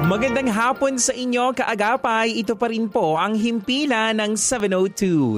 Magandang hapon sa inyo, kaagapay. Ito pa rin po ang himpilan ng 702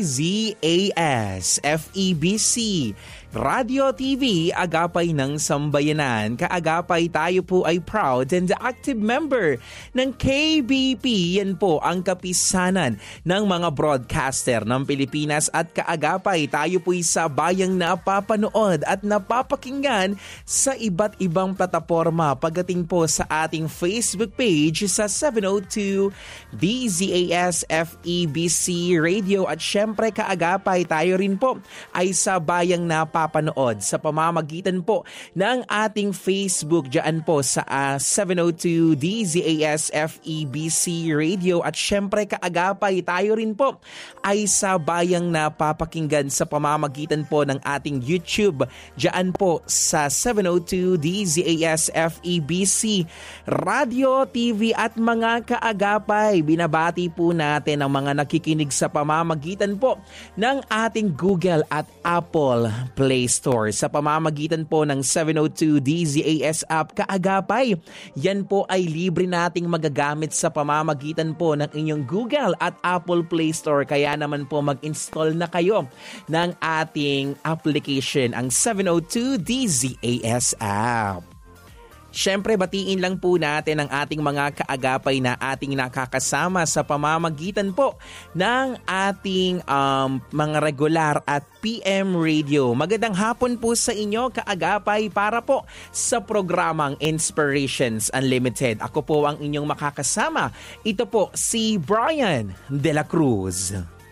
DZAS FEBC Radio TV, Agapay ng Sambayanan. Kaagapay, tayo po ay proud and active member ng KBP. Yan po ang kapisanan ng mga broadcaster ng Pilipinas. At kaagapay, tayo po ay sabayang napapanood at napapakinggan sa iba't ibang plataforma. Pagdating po sa ating Facebook page sa 702 DZAS FEBC Radio. At syempre, kaagapay, tayo rin po ay sabayang napapanood sa pamamagitan po ng ating Facebook dyan po sa 702 DZAS FEBC Radio. At syempre, kaagapay, tayo rin po ay sabayang napapakinggan sa pamamagitan po ng ating YouTube dyan po sa 702 DZAS FEBC Radio TV. At mga kaagapay, binabati po natin ang mga nakikinig sa pamamagitan po ng ating Google at Apple Play Store sa pamamagitan po ng 702 DZAS app. Kaagapay, yan po ay libre nating magagamit sa pamamagitan po ng inyong Google at Apple Play Store. Kaya naman po mag-install na kayo ng ating application, ang 702 DZAS app. Siyempre, batiin lang po natin ang ating mga kaagapay na ating nakakasama sa pamamagitan po ng ating mga regular at PM Radio. Magandang hapon po sa inyo, kaagapay, para po sa programang Inspirations Unlimited. Ako po ang inyong makakasama. Ito po si Brian De La Cruz.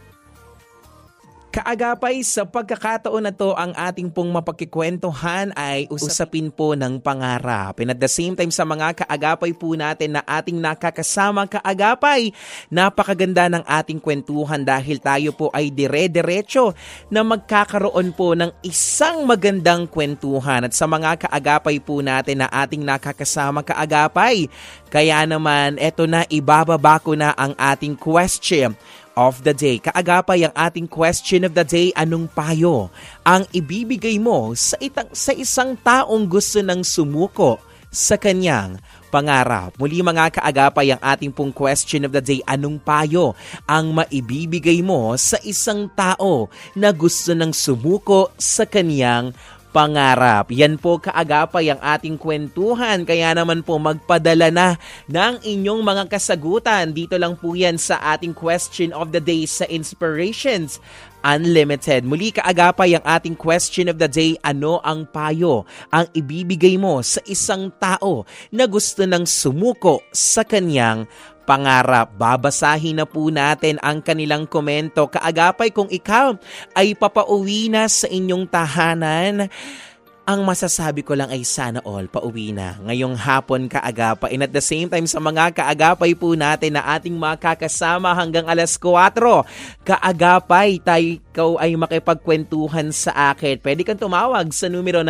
Kaagapay, sa pagkakataon na to, ang ating pong mapakikwentuhan ay usapin po ng pangarap. And at the same time, sa mga kaagapay po natin na ating nakakasama, kaagapay, napakaganda ng ating kwentuhan dahil tayo po ay dire-diretso na magkakaroon po ng isang magandang kwentuhan. At sa mga kaagapay po natin na ating nakakasama, kaagapay, kaya naman eto na, ibababa ko na ang ating question of the day. Kaagapay, ang ating question of the day, anong payo ang ibibigay mo sa isang taong gusto ng sumuko sa kanyang pangarap? Muli mga kaagapay, ang ating pong question of the day, anong payo ang maibibigay mo sa isang tao na gusto ng sumuko sa kanyang pangarap? Yan po, kaagapay, ang ating kwentuhan. Kaya naman po, magpadala na ng inyong mga kasagutan. Dito lang po yan sa ating question of the day sa Inspirations Unlimited. Muli, kaagapay, ang ating question of the day, ano ang payo ang ibibigay mo sa isang tao na gusto ng sumuko sa kanyang pangarap? Babasahin na po natin ang kanilang komento. Kaagapay, kung ikaw ay papauwi na sa inyong tahanan, ang masasabi ko lang ay sana all pauwi na ngayong hapon, kaagapay. And at the same time, sa mga kaagapay po natin na ating makakasama hanggang alas 4, kaagapay, ikaw ay makipagkwentuhan sa akin. Pwede kang tumawag sa numero na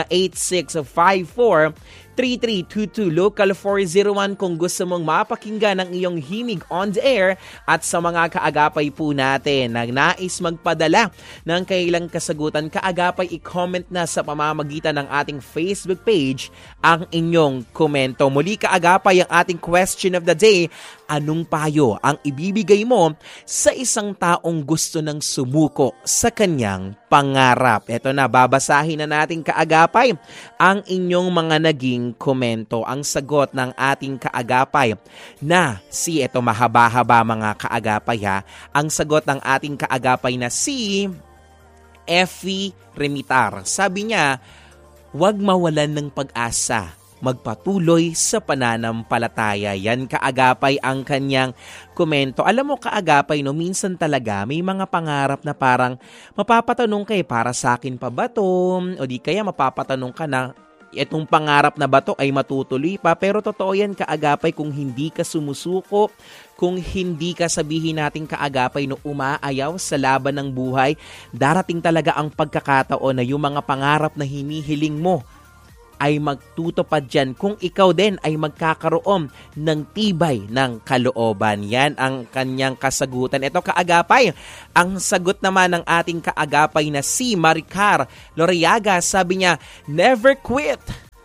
8654-3322, local 401 kung gusto mong mapakinggan ang iyong himig on the air. At sa mga kaagapay po natin na nais magpadala ng kailang kasagutan, kaagapay, i-comment na sa pamamagitan ng ating Facebook page ang inyong komento. Muli, kaagapay, ang ating question of the day, anong payo ang ibibigay mo sa isang taong gusto ng sumuko sa kanyang pangarap? Ito na, babasahin na natin, kaagapay, ang inyong mga naging komento. Ang sagot ng ating kaagapay na ito mahaba-haba mga kaagapay ha. Ang sagot ng ating kaagapay na si Effie Remitar. Sabi niya, huwag mawalan ng pag-asa, magpatuloy sa pananampalataya. Yan, kaagapay, ang kanyang komento. Alam mo, kaagapay, no, minsan talaga may mga pangarap na parang mapapatanong ka, para sa akin pa ba to? O di kaya mapapatanong ka na, itong pangarap na ba to ay matutuloy pa? Pero totoo yan, kaagapay, kung hindi ka sumusuko, kung hindi ka, sabihin natin kaagapay, no, umaayaw sa laban ng buhay, darating talaga ang pagkakataon na yung mga pangarap na hinihiling mo ay magtutupad dyan kung ikaw din ay magkakaroon ng tibay ng kalooban. Yan ang kanyang kasagutan. Ito, kaagapay, ang sagot naman ng ating kaagapay na si Maricar Loriaga, sabi niya, never quit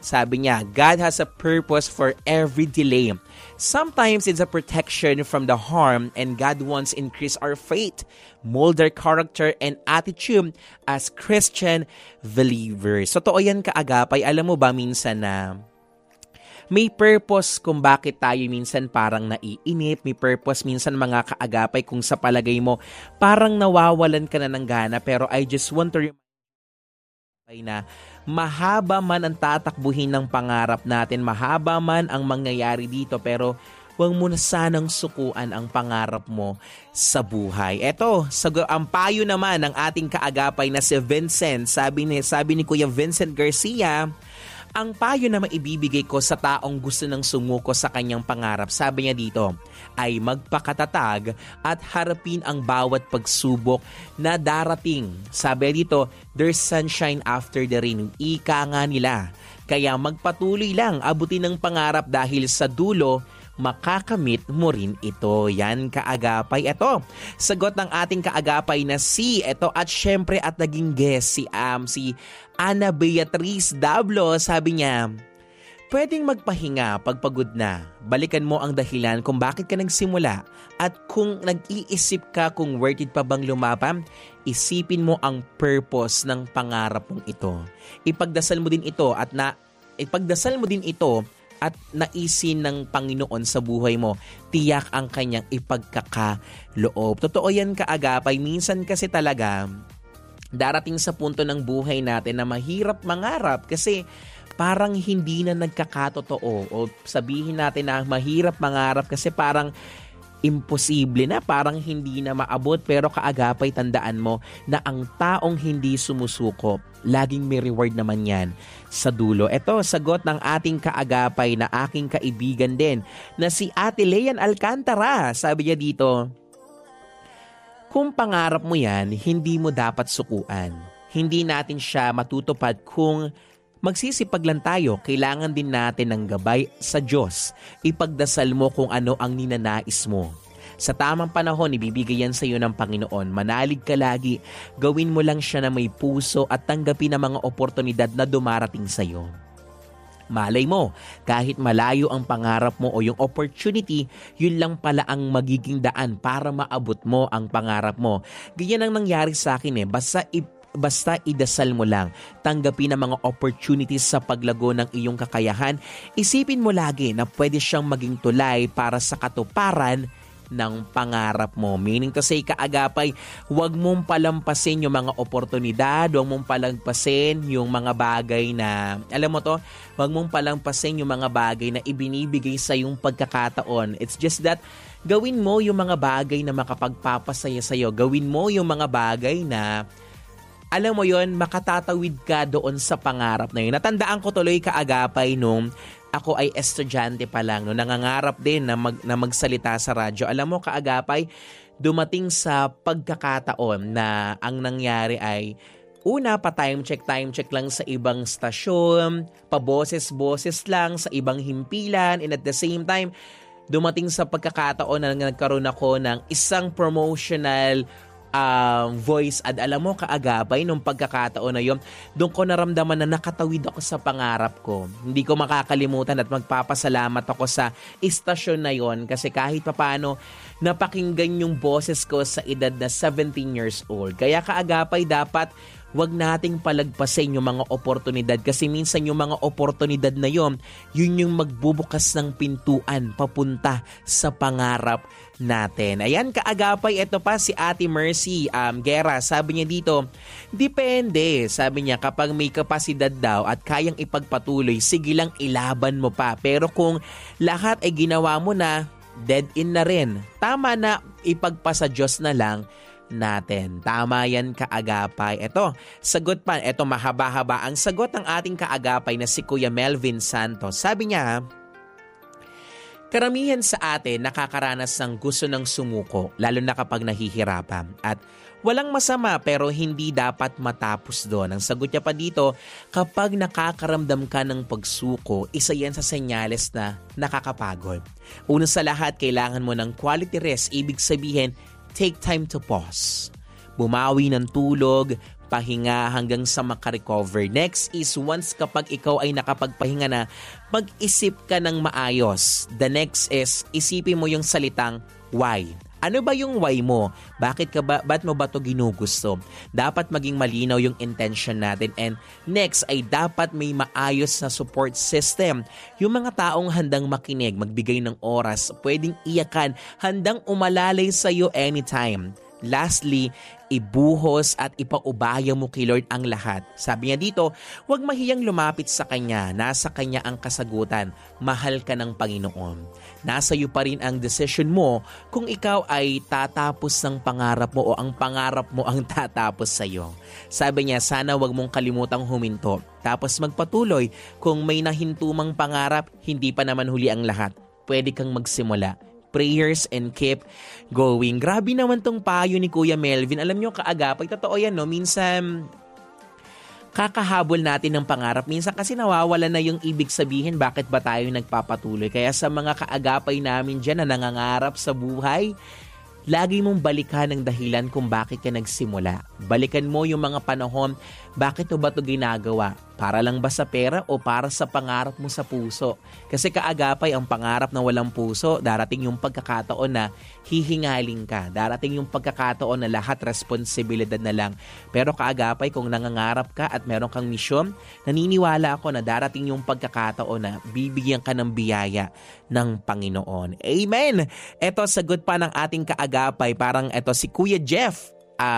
Sabi niya, God has a purpose for every delay. Sometimes it's a protection from the harm, and God wants to increase our faith, mold our character and attitude as Christian believers. Totoo yan, kaagapay. Alam mo ba minsan na may purpose kung bakit tayo minsan parang naiinip, may purpose minsan mga kaagapay kung sa palagay mo parang nawawalan ka na ng gana, pero I just want to remind na mahaba man ang tatakbuhin ng pangarap natin, mahaba man ang mangyayari dito, pero huwag mo na sanang sukuan ang pangarap mo sa buhay. Eto, ang payo naman ng ating kaagapay na si Vincent, sabi ni Kuya Vincent Garcia, ang payo na maibibigay ko sa taong gusto ng sumuko sa kanyang pangarap, sabi niya dito, ay magpakatatag at harapin ang bawat pagsubok na darating. Sabi dito, there's sunshine after the rain. Ika nga nila. Kaya magpatuloy lang, abutin ng pangarap dahil sa dulo, makakamit mo rin ito. Yan, kaagapay. Ito, sagot ng ating kaagapay na ito at syempre at naging guest si Ana Beatriz Dablo. Sabi niya, pwedeng magpahinga pag pagod na. Balikan mo ang dahilan kung bakit ka nagsimula. At kung nag-iisip ka kung worth it pa bang lumaban, isipin mo ang purpose ng pangarap mong ito. Ipagdasal mo din ito at naisin ng Panginoon sa buhay mo. Tiyak ang kanyang ipagkakaloob. Totoo yan, kaagapay. Minsan kasi talaga darating sa punto ng buhay natin na mahirap mangarap kasi parang hindi na nagkakatotoo, o sabihin natin na mahirap mangarap kasi parang imposible na, parang hindi na maabot. Pero kaagapay, tandaan mo na ang taong hindi sumusuko, laging may reward naman yan sa dulo. Ito, sagot ng ating kaagapay na aking kaibigan din na si Ate Leyan Alcantara. Sabi niya dito, kung pangarap mo yan, hindi mo dapat sukuan. Hindi natin siya matutupad kung magsisipag lang tayo. Kailangan din natin ng gabay sa Diyos. Ipagdasal mo kung ano ang ninanais mo. Sa tamang panahon, ibibigay yan sa iyo ng Panginoon. Manalig ka lagi. Gawin mo lang siya na may puso at tanggapin ang mga oportunidad na dumarating sa iyo. Malay mo, kahit malayo ang pangarap mo o yung opportunity, yun lang pala ang magiging daan para maabot mo ang pangarap mo. Ganyan ang nangyari sa akin Basta idasal mo lang, tanggapin ang mga opportunities sa paglago ng iyong kakayahan. Isipin mo lagi na pwede siyang maging tulay para sa katuparan ng pangarap mo. Meaning to say, kaagapay, huwag mong palampasin yung mga oportunidad, huwag mong palampasin yung mga bagay na, alam mo to, huwag mong palampasin yung mga bagay na ibinibigay sa yung pagkakataon. It's just that, gawin mo yung mga bagay na makapagpapasaya sa'yo. Gawin mo yung mga bagay na, alam mo yon, makatatawid ka doon sa pangarap na yun. Natandaan ko tuloy, kaagapay, nung ako ay estudyante pa lang, no, nangangarap din na magsalita sa radyo. Alam mo, kaagapay, dumating sa pagkakataon na ang nangyari ay, una, time check lang sa ibang stasyon, paboses-boses lang sa ibang himpilan, and at the same time, dumating sa pagkakataon na nagkaroon ako ng isang promotional voice ad. Alam mo, kaagapay, nung pagkakataon na yun, doon ko naramdaman na nakatawid ako sa pangarap ko. Hindi ko makakalimutan at magpapasalamat ako sa istasyon na yon kasi kahit papaano napakinggan yung boses ko sa edad na 17 years old. Kaya kaagapay, dapat wag nating palagpasin yung mga oportunidad kasi minsan yung mga oportunidad na yun yung magbubukas ng pintuan papunta sa pangarap natin. Ayan, kaagapay, ito pa si Ate Mercy Guerra. Sabi niya dito, depende. Sabi niya, kapag may kapasidad daw at kayang ipagpatuloy, sige lang, ilaban mo pa. Pero kung lahat ay ginawa mo na, dead in na rin. Tama na, ipagpasa Diyos na lang natin. Tama yan, kaagapay. Ito, sagot pa. Ito, mahaba-haba. Ang sagot ng ating kaagapay na si Kuya Melvin Santos. Sabi niya, karamihan sa atin nakakaranas ng gusto ng sumuko, lalo na kapag nahihirapan. At walang masama pero hindi dapat matapos doon. Ang sagot niya pa dito, kapag nakakaramdam ka ng pagsuko, isa yan sa senyales na nakakapagod. Una sa lahat, kailangan mo ng quality rest. Ibig sabihin, take time to pause. Bumawi ng tulog, magpahinga hanggang sa makarecover. Next is once kapag ikaw ay nakapagpahinga na, mag-isip ka ng maayos. The next is isipin mo yung salitang why. Ano ba yung why mo? Ba't mo ba ito ginugusto? Dapat maging malinaw yung intention natin. And next ay dapat may maayos na support system. Yung mga taong handang makinig, magbigay ng oras, pwedeng iyakan, handang umalalay sa'yo anytime. Lastly, ibuhos at ipaubaya mo kay Lord ang lahat. Sabi niya dito, huwag mahiyang lumapit sa Kanya. Nasa Kanya ang kasagutan. Mahal ka ng Panginoon. Nasa iyo pa rin ang decision mo kung ikaw ay tatapos ng pangarap mo o ang pangarap mo ang tatapos sa iyo. Sabi niya, sana huwag mong kalimutang huminto. Tapos magpatuloy. Kung may nahintumang pangarap, hindi pa naman huli ang lahat. Pwede kang magsimula. Prayers and keep going. Grabe naman tong payo ni Kuya Melvin. Alam nyo, kaagapay, totoo yan, no? Minsan, kakahabol natin ng pangarap. Minsan kasi nawawala na yung ibig sabihin bakit ba tayo nagpapatuloy. Kaya sa mga kaagapay namin dyan na nangangarap sa buhay, lagi mong balikan ang dahilan kung bakit ka nagsimula. Balikan mo yung mga panahon, bakit mo ba ito ginagawa? Para lang ba sa pera o para sa pangarap mo sa puso? Kasi kaagapay ang pangarap na walang puso, darating yung pagkakataon na hihingaling ka. Darating yung pagkakataon na lahat responsibilidad na lang. Pero kaagapay kung nangangarap ka at meron kang misyon, naniniwala ako na darating yung pagkakataon na bibigyan ka ng biyaya ng Panginoon. Amen! Ito, sagot pa ng ating kaagapay. Parang ito si Kuya Jeff.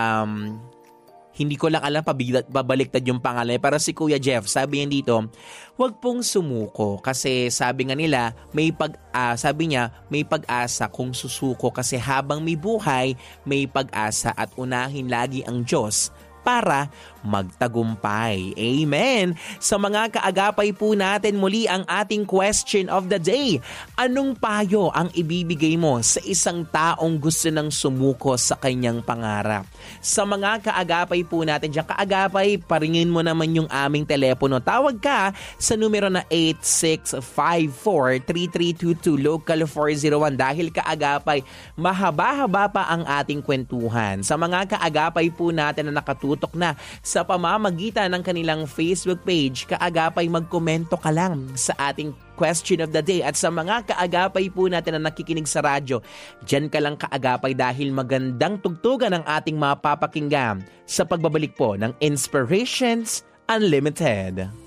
Hindi ko lang alam, babaliktad yung pangalan. Pero si Kuya Jeff, sabi niya dito, huwag pong sumuko. Kasi sabi nga nila, sabi niya, may pag-asa kung susuko. Kasi habang may buhay, may pag-asa at unahin lagi ang Diyos para magtagumpay. Amen! Sa mga kaagapay po natin, muli ang ating question of the day. Anong payo ang ibibigay mo sa isang taong gusto ng sumuko sa kanyang pangarap? Sa mga kaagapay po natin, diyan kaagapay, paringin mo naman yung aming telepono. Tawag ka sa numero na 8654-3322 local 401 dahil kaagapay, mahaba-haba pa ang ating kwentuhan. Sa mga kaagapay po natin na nakatutok na sa pamamagitan ng kanilang Facebook page, kaagapay magkomento ka lang sa ating question of the day. At sa mga kaagapay po natin na nakikinig sa radyo, dyan ka lang kaagapay dahil magandang tugtugan ang ating mapapakinggan sa pagbabalik po ng Inspirations Unlimited.